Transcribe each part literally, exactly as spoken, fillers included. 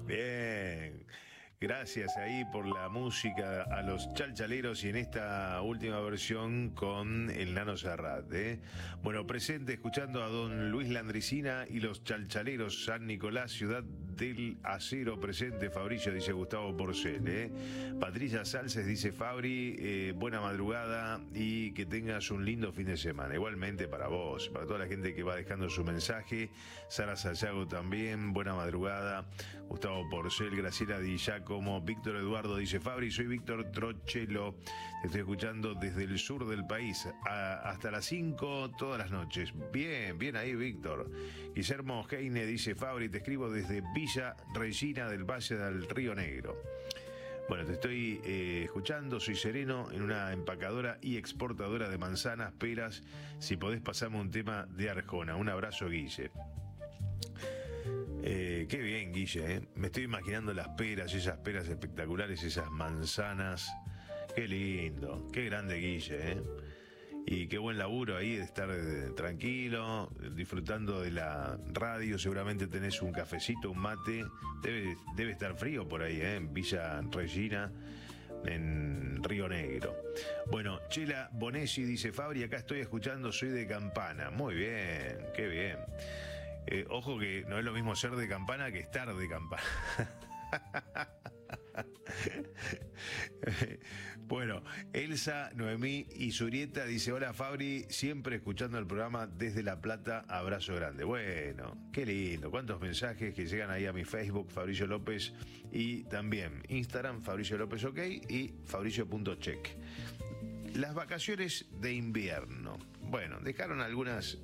Bien. Gracias ahí por la música a los chalchaleros y en esta última versión con el Nano Serrat, ¿eh? Bueno, presente escuchando a don Luis Landricina y los chalchaleros San Nicolás, ciudad del acero presente. Fabricio, dice Gustavo Porcel, ¿eh? Patricia Salces dice Fabri, eh, buena madrugada y que tengas un lindo fin de semana. Igualmente para vos, para toda la gente que va dejando su mensaje. Sara Sayago también, buena madrugada. Gustavo Porcel, Graciela Di Giacomo, Víctor Eduardo dice Fabri, soy Víctor Trochelo, te estoy escuchando desde el sur del país a, hasta las cinco todas las noches. Bien, bien ahí Víctor. Guillermo Heine dice Fabri, te escribo desde Villa Regina del Valle del Río Negro. Bueno, te estoy eh, escuchando, soy sereno en una empacadora y exportadora de manzanas, peras, si podés pasarme un tema de Arjona. Un abrazo, Guille. Eh, qué bien, Guille, ¿eh? Me estoy imaginando las peras, esas peras espectaculares, esas manzanas. Qué lindo, qué grande, Guille, ¿eh? Y qué buen laburo ahí de estar eh, tranquilo, disfrutando de la radio. Seguramente tenés un cafecito, un mate. Debe, debe estar frío por ahí, ¿eh? En Villa Regina, en Río Negro. Bueno, Chela Bonesi dice Fabri, acá estoy escuchando, soy de Campana. Muy bien, qué bien. Eh, ojo que no es lo mismo ser de Campana que estar de Campana. Bueno, Elsa, Noemí y Zurieta dice hola Fabri, siempre escuchando el programa desde La Plata, abrazo grande. Bueno, qué lindo, cuántos mensajes que llegan ahí a mi Facebook, Fabricio López, y también Instagram, Fabricio López OK y Fabricio.check. Las vacaciones de invierno. Bueno, dejaron algunas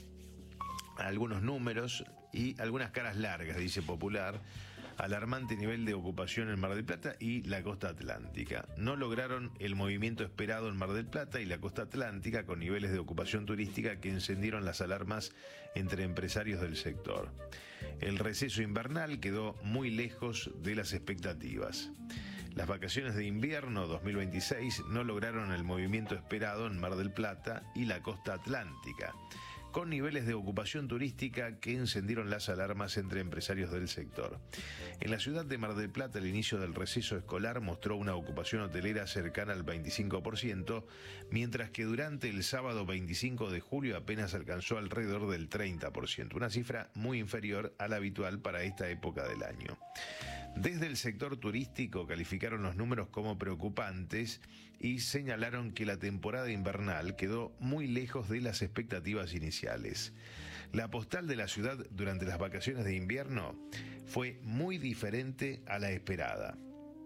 algunos números y algunas caras largas, dice Popular. Alarmante nivel de ocupación en Mar del Plata y la costa atlántica. No lograron el movimiento esperado en Mar del Plata y la costa atlántica, con niveles de ocupación turística que encendieron las alarmas entre empresarios del sector. El receso invernal quedó muy lejos de las expectativas. Las vacaciones de invierno dos mil veintiséis no lograron el movimiento esperado en Mar del Plata y la costa atlántica, con niveles de ocupación turística que encendieron las alarmas entre empresarios del sector. En la ciudad de Mar del Plata, el inicio del receso escolar mostró una ocupación hotelera cercana al veinticinco por ciento, mientras que durante el sábado veinticinco de julio apenas alcanzó alrededor del treinta por ciento, una cifra muy inferior a la habitual para esta época del año. Desde el sector turístico calificaron los números como preocupantes y señalaron que la temporada invernal quedó muy lejos de las expectativas iniciales. La postal de la ciudad durante las vacaciones de invierno fue muy diferente a la esperada.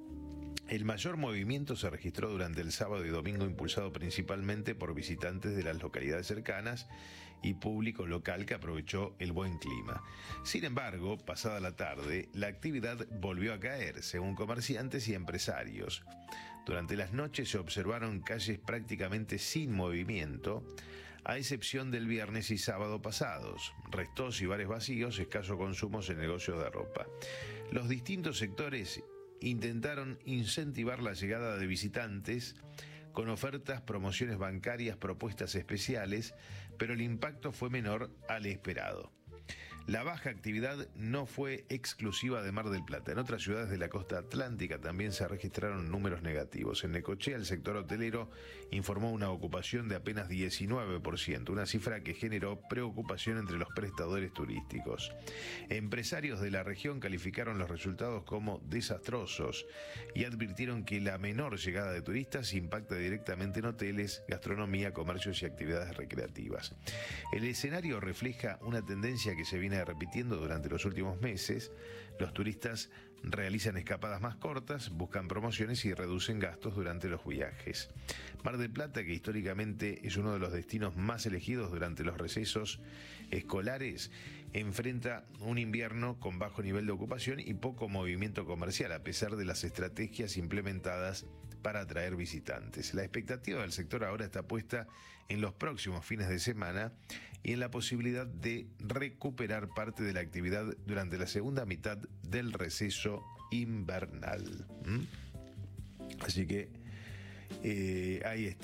El mayor movimiento se registró durante el sábado y domingo, impulsado principalmente por visitantes de las localidades cercanas y público local que aprovechó el buen clima. Sin embargo, pasada la tarde, la actividad volvió a caer, según comerciantes y empresarios. Durante las noches se observaron calles prácticamente sin movimiento, a excepción del viernes y sábado pasados. Restos y bares vacíos, escaso consumo en negocios de ropa. Los distintos sectores intentaron incentivar la llegada de visitantes con ofertas, promociones bancarias, propuestas especiales, pero el impacto fue menor al esperado. La baja actividad no fue exclusiva de Mar del Plata. En otras ciudades de la costa atlántica también se registraron números negativos. En Necochea, el sector hotelero informó una ocupación de apenas diecinueve por ciento, una cifra que generó preocupación entre los prestadores turísticos. Empresarios de la región calificaron los resultados como desastrosos y advirtieron que la menor llegada de turistas impacta directamente en hoteles, gastronomía, comercios y actividades recreativas. El escenario refleja una tendencia que se viene repitiendo durante los últimos meses. Los turistas realizan escapadas más cortas, buscan promociones y reducen gastos durante los viajes. Mar del Plata, que históricamente es uno de los destinos más elegidos durante los recesos escolares, enfrenta un invierno con bajo nivel de ocupación y poco movimiento comercial, a pesar de las estrategias implementadas para atraer visitantes. La expectativa del sector ahora está puesta en los próximos fines de semana y en la posibilidad de recuperar parte de la actividad durante la segunda mitad del receso invernal. ¿Mm? Así que eh, ahí está.